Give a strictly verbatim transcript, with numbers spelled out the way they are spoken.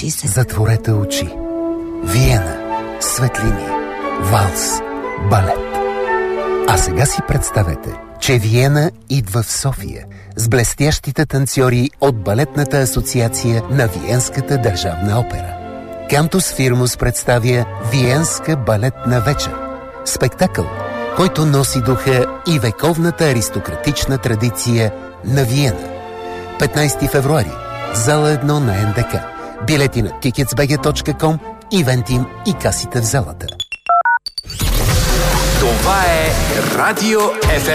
Затворете очи. Виена. Светлини. Валс. Балет. А сега си представете, че Виена идва в София с блестящите танцори от Балетната асоциация на Виенската държавна опера. Кантус Фирмус представя Виенска балетна вечер. Спектакъл, който носи духа и вековната аристократична традиция на Виена. петнайсети февруари. Зала едно на Н Д К. Билети на тикетс би джи точка ком, Ивентим и касите в залата. Това е Радио Еф